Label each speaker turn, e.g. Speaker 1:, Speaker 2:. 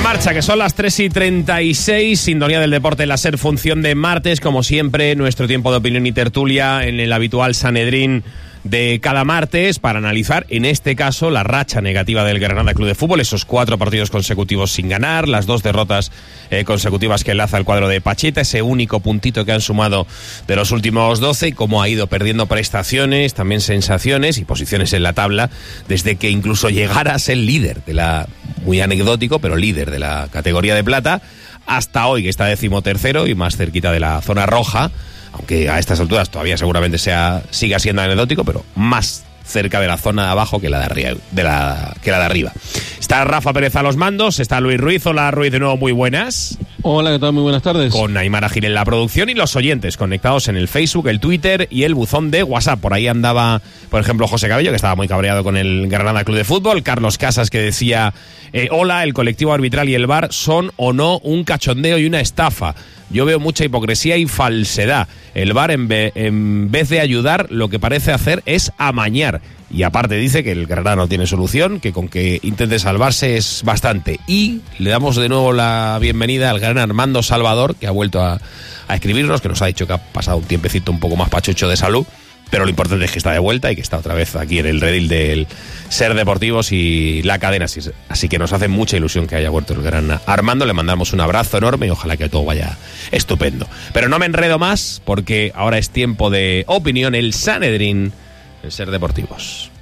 Speaker 1: marcha, que son las 3:36, sintonía del deporte en la SER, función de martes, como siempre, nuestro tiempo de opinión y tertulia en el habitual Sanedrín de cada martes para analizar, en este caso, la racha negativa del Granada Club de Fútbol, esos 4 partidos consecutivos sin ganar, las 2 derrotas consecutivas que enlaza el cuadro de Pacheta, ese único puntito que han sumado de los últimos 12 y cómo ha ido perdiendo prestaciones, también sensaciones y posiciones en la tabla desde que incluso llegara a ser líder de la, muy anecdótico, pero líder de la categoría de plata, hasta hoy que está 13º y más cerquita de la zona roja, aunque a estas alturas todavía seguramente siga siendo anecdótico, pero más cerca de la zona de abajo que la de arriba. Está Rafa Pérez a los mandos, está Luis Ruiz. Hola Ruiz, de nuevo, muy buenas.
Speaker 2: Hola, ¿qué tal? Muy buenas tardes.
Speaker 1: Con Aymara Gil en la producción y los oyentes conectados en el Facebook, el Twitter y el buzón de WhatsApp. Por ahí andaba, por ejemplo, José Cabello, que estaba muy cabreado con el Granada Club de Fútbol. Carlos Casas, que decía, hola, el colectivo arbitral y el VAR son o no un cachondeo y una estafa. Yo veo mucha hipocresía y falsedad. El VAR, en vez de ayudar, lo que parece hacer es amañar. Y aparte dice que el Granada no tiene solución, que con que intente salvarse es bastante. Y le damos de nuevo la bienvenida al gran Armando Salvador, que ha vuelto a escribirnos, que nos ha dicho que ha pasado un tiempecito un poco más pachucho de salud, pero lo importante es que está de vuelta y que está otra vez aquí en el redil del SER Deportivos y la cadena. Así que nos hace mucha ilusión que haya vuelto el gran Armando. Le mandamos un abrazo enorme y ojalá que todo vaya estupendo. Pero no me enredo más porque ahora es tiempo de opinión, el Sanedrín, el SER Deportivos.